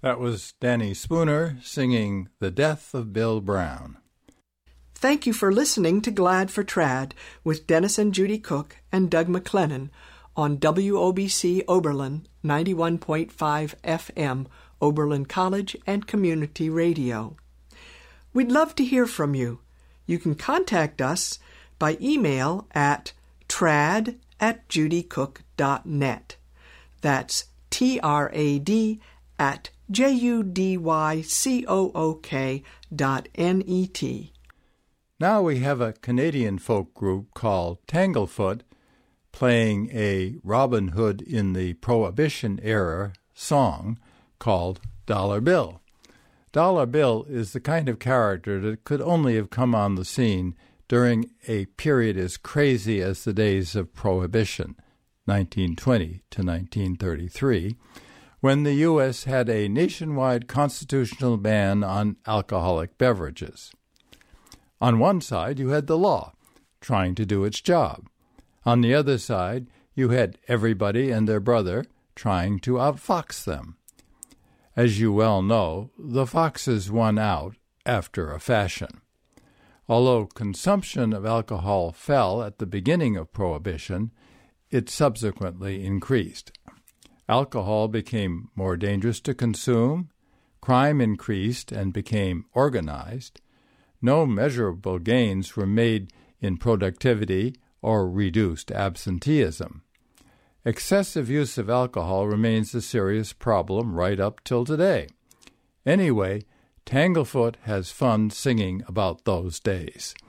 That was Danny Spooner singing The Death of Bill Brown. Thank you for listening to Glad for Trad with Dennis and Judy Cook and Doug McLennan on WOBC Oberlin 91.5 FM, Oberlin College and Community Radio. We'd love to hear from you. You can contact us by email at trad@judycook.net. That's trad@judycook.net. Now we have a Canadian folk group called Tanglefoot playing a Robin Hood in the Prohibition era song called Dollar Bill. Dollar Bill is the kind of character that could only have come on the scene during a period as crazy as the days of Prohibition, 1920 to 1933, when the U.S. had a nationwide constitutional ban on alcoholic beverages. On one side, you had the law, trying to do its job. On the other side, you had everybody and their brother trying to outfox them. As you well know, the foxes won out after a fashion. Although consumption of alcohol fell at the beginning of Prohibition, it subsequently increased. Alcohol became more dangerous to consume, crime increased and became organized, no measurable gains were made in productivity or reduced absenteeism. Excessive use of alcohol remains a serious problem right up till today. Anyway, Tanglefoot has fun singing about those days.